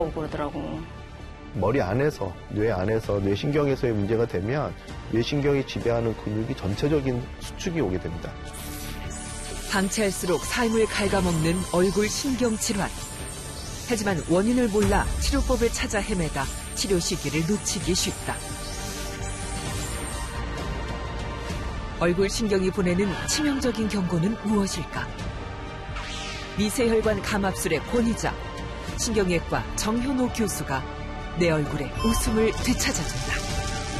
그러더라고. 머리 안에서, 뇌 안에서, 뇌신경에서의 문제가 되면 뇌신경이 지배하는 근육이 전체적인 수축이 오게 됩니다. 방치할수록 삶을 갉아먹는 얼굴 신경 질환. 하지만 원인을 몰라 치료법을 찾아 헤매다 치료 시기를 놓치기 쉽다. 얼굴 신경이 보내는 치명적인 경고는 무엇일까? 미세혈관 감압술의 권위자, 신경외과 정현호 교수가 내 얼굴에 웃음을 되찾아준다.